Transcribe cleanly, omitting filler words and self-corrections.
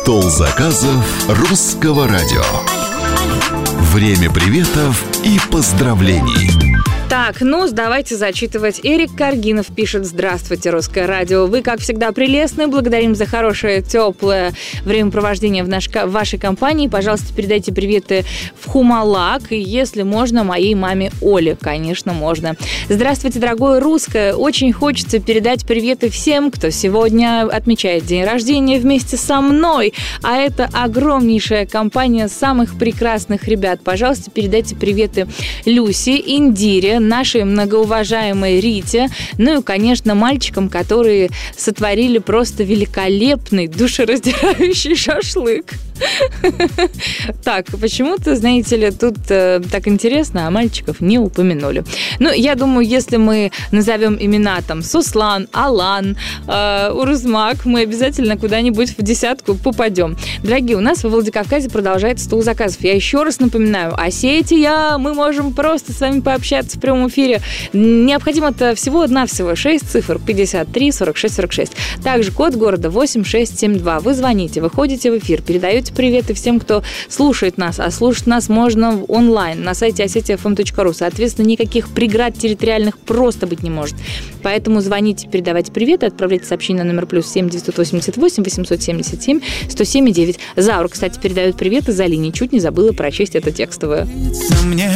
Стол заказов Русского радио. Время приветов и поздравлений. Так, давайте зачитывать. Эрик Каргинов пишет: здравствуйте, Русское радио. Вы, как всегда, прелестны. Благодарим за хорошее, теплое времяпровождение в вашей компании. Пожалуйста, передайте приветы в Хумалак. И, если можно, моей маме Оле. Конечно, можно. Здравствуйте, дорогое Русское. Очень хочется передать приветы всем, кто сегодня отмечает день рождения вместе со мной. А это огромнейшая компания самых прекрасных ребят. Пожалуйста, передайте приветы Люси, Индире, нашей многоуважаемой Рите, ну и, конечно, мальчикам, которые сотворили просто великолепный, душераздирающий шашлык. Так, почему-то, знаете ли, тут так интересно, а мальчиков не упомянули. Я думаю, если мы назовем имена там Суслан, Алан, Урузмак, мы обязательно куда-нибудь в десятку попадем. Дорогие, у нас во Владикавказе продолжается стол заказов. Я еще раз напоминаю, Осетия, мы можем просто с вами пообщаться в прямом эфире. Необходимо-то всего-навсего 6 цифр: 53 46 46. Также код города 8672. Вы звоните, выходите в эфир, передаете приветы всем, кто слушает нас. А слушать нас можно онлайн на сайте osetiafm.ru. Соответственно, никаких преград территориальных просто быть не может. Поэтому звоните, передавайте приветы, отправляйте сообщение на номер +7 988 877 107 9. Заура, кстати, передает приветы за линией. Чуть не забыла прочесть это текстовое.